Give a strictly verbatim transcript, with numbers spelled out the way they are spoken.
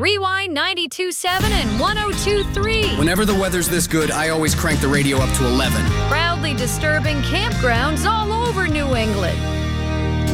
Rewind ninety-two point seven and one oh two point three. Whenever the weather's this good, I always crank the radio up to eleven. Proudly disturbing campgrounds all over New England.